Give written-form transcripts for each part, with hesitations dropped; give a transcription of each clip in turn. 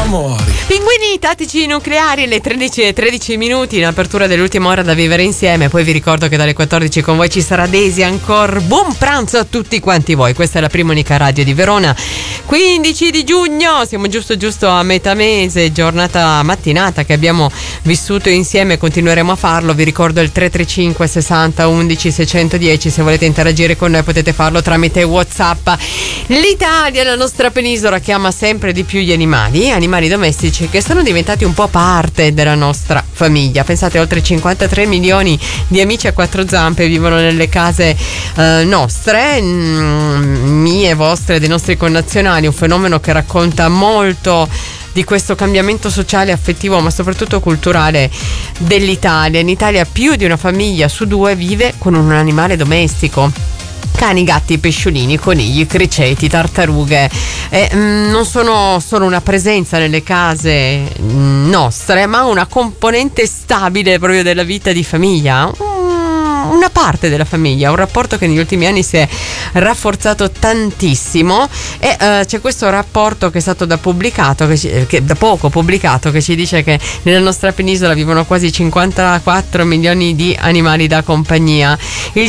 amori. Pinguini tattici nucleari alle 13:13 minuti in apertura dell'ultima ora da vivere insieme. Poi vi ricordo che dalle 14 con voi ci sarà Daisy ancora. Buon pranzo a tutti quanti voi. Questa è la prima unica radio di Verona. 15 di giugno, siamo giusto a metà mese, giornata mattinata che abbiamo vissuto insieme, continueremo a farlo. Vi ricordo il 335 60 11 610, se volete interagire con noi potete farlo tramite WhatsApp. L'Italia, la nostra penisola, che ama sempre di più gli animali domestici che sono diventati un po' parte della nostra famiglia. Pensate, oltre 53 milioni di amici a quattro zampe vivono nelle case nostre, mie, vostre, dei nostri connazionali, un fenomeno che racconta molto di questo cambiamento sociale, affettivo ma soprattutto culturale dell'Italia. In Italia più di una famiglia su due vive con un animale domestico. Cani, gatti, pesciolini, conigli, criceti, tartarughe non sono solo una presenza nelle case nostre, ma una componente stabile proprio della vita di famiglia, una parte della famiglia, un rapporto che negli ultimi anni si è rafforzato tantissimo e c'è questo rapporto che è stato da poco pubblicato, che ci dice che nella nostra penisola vivono quasi 54 milioni di animali da compagnia. Il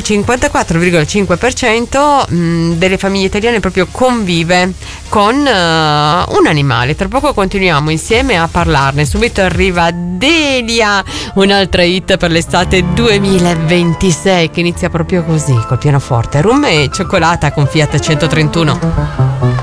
54,5% delle famiglie italiane proprio convive con un animale. Tra poco continuiamo insieme a parlarne. Subito arriva Delia, un'altra hit per l'estate 2026 che inizia proprio così, col pianoforte, rum e cioccolata con Fiat 131.